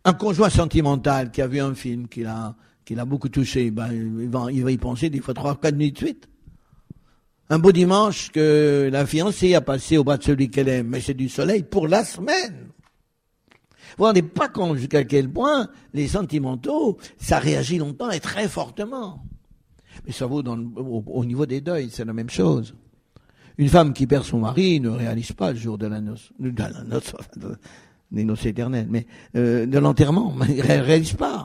Un conjoint sentimental qui a vu un film qui l'a beaucoup touché, il va y penser des fois 3-4 nuits de suite. Un beau dimanche que la fiancée a passé au bras de celui qu'elle aime, mais c'est du soleil pour la semaine. Vous ne vous rendez pas compte jusqu'à quel point les sentimentaux, ça réagit longtemps et très fortement. Mais ça vaut au niveau des deuils, c'est la même chose. Une femme qui perd son mari ne réalise pas le jour de la noce, des noces éternelles, mais de l'enterrement, elle ne réalise pas.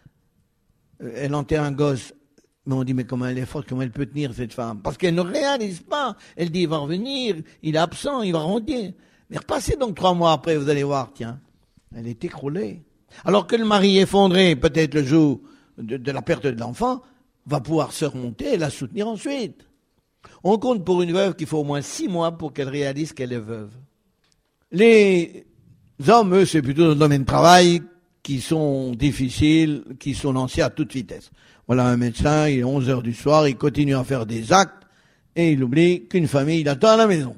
Elle enterre un gosse, mais on dit, mais comment elle est forte, comment elle peut tenir cette femme? Parce qu'elle ne réalise pas. Elle dit, il va revenir, il est absent, il va revenir. Mais repassez donc 3 mois après, vous allez voir, tiens, elle est écroulée. Alors que le mari effondré, peut-être le jour de la perte de l'enfant, va pouvoir se remonter et la soutenir ensuite. On compte pour une veuve qu'il faut au moins 6 mois pour qu'elle réalise qu'elle est veuve. Les hommes, eux, c'est plutôt dans le domaine de travail qui sont difficiles, qui sont lancés à toute vitesse. Voilà un médecin, il est 11h du soir, il continue à faire des actes et il oublie qu'une famille l'attend à la maison.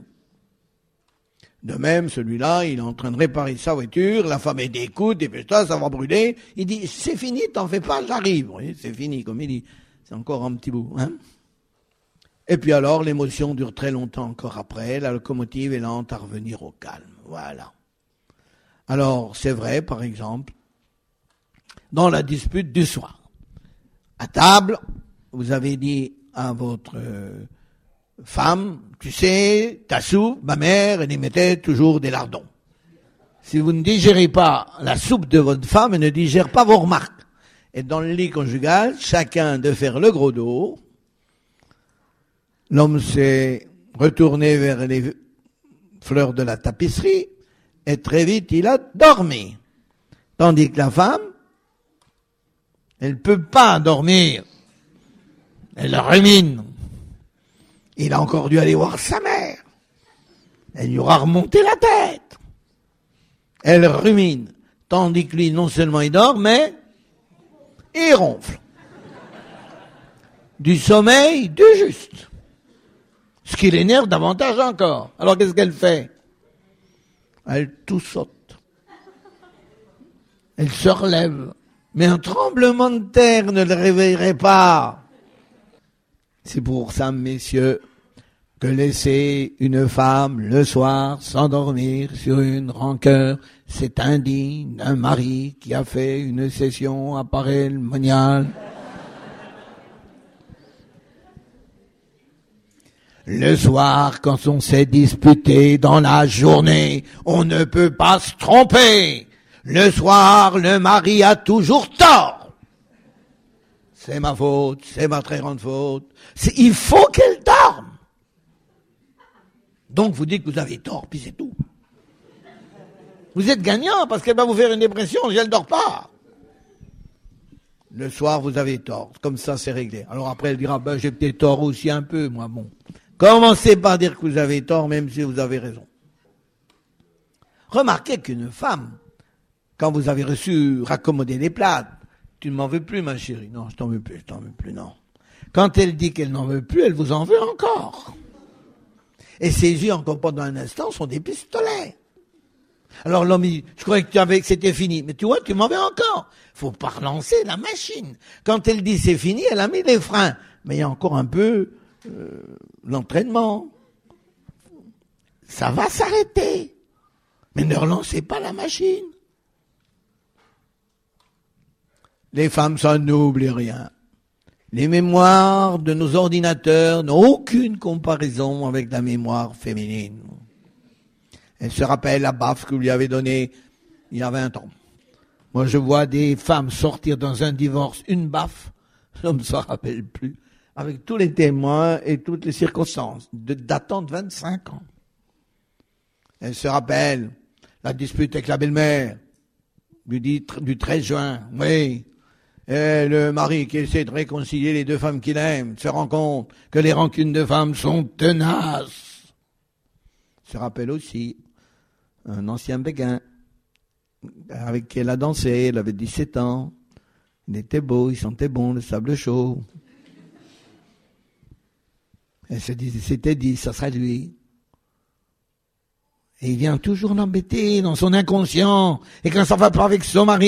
De même, celui-là, il est en train de réparer sa voiture, la femme est d'écoute, dépêche-toi, ça va brûler. Il dit, c'est fini, t'en fais pas, j'arrive. Oui, c'est fini, comme il dit. C'est encore un petit bout, hein. Et puis alors, l'émotion dure très longtemps encore après, la locomotive est lente à revenir au calme. Voilà. Alors, c'est vrai, par exemple, dans la dispute du soir. À table, vous avez dit à votre femme, tu sais, ta soupe, ma mère, elle y mettait toujours des lardons. Si vous ne digérez pas la soupe de votre femme, elle ne digère pas vos remarques. Et dans le lit conjugal, chacun de faire le gros dos. L'homme s'est retourné vers les fleurs de la tapisserie et très vite il a dormi. Tandis que la femme, elle ne peut pas dormir. Elle rumine. Il a encore dû aller voir sa mère. Elle lui aura remonté la tête. Elle rumine. Tandis que lui, non seulement il dort, mais il ronfle. Du sommeil, du juste. Ce qui l'énerve davantage encore. Alors qu'est-ce qu'elle fait? Elle tout saute. Elle se relève. Mais un tremblement de terre ne le réveillerait pas. C'est pour ça, messieurs, que laisser une femme le soir s'endormir sur une rancœur, c'est indigne d'un mari qui a fait une session appareil moniale. Le soir, quand on s'est disputé dans la journée, on ne peut pas se tromper. Le soir, le mari a toujours tort. C'est ma faute, c'est ma très grande faute. Il faut qu'elle dorme. Donc vous dites que vous avez tort, puis c'est tout. Vous êtes gagnant parce qu'elle va vous faire une dépression si elle ne dort pas. Le soir, vous avez tort. Comme ça, c'est réglé. Alors après, elle dira, j'ai peut-être tort aussi un peu, moi, bon. Commencez par dire que vous avez tort, même si vous avez raison. Remarquez qu'une femme, quand vous avez reçu raccommoder les plats, tu ne m'en veux plus, ma chérie. Non, je t'en veux plus, non. Quand elle dit qu'elle n'en veut plus, elle vous en veut encore. Et ses yeux, encore pendant un instant, sont des pistolets. Alors l'homme dit, je croyais que c'était fini. Mais tu vois, tu m'en veux encore. Faut pas relancer la machine. Quand elle dit c'est fini, elle a mis les freins. Mais il y a encore un peu l'entraînement. Ça va s'arrêter. Mais ne relancez pas la machine. Les femmes, ça n'oublie rien. Les mémoires de nos ordinateurs n'ont aucune comparaison avec la mémoire féminine. Elle se rappelle la baffe que vous lui avez donnée il y a 20 ans. Moi, je vois des femmes sortir dans un divorce, une baffe, je ne s'en rappelle plus, avec tous les témoins et toutes les circonstances, datant de 25 ans. Elle se rappelle la dispute avec la belle-mère du 13 juin, oui. Et le mari qui essaie de réconcilier les 2 femmes qu'il aime se rend compte que les rancunes de femmes sont tenaces. Se rappelle aussi un ancien béguin avec qui elle a dansé, elle avait 17 ans. Il était beau, il sentait bon, le sable chaud. Elle s'était dit, ça serait lui. Et il vient toujours l'embêter dans son inconscient. Et quand ça va pas avec son mari,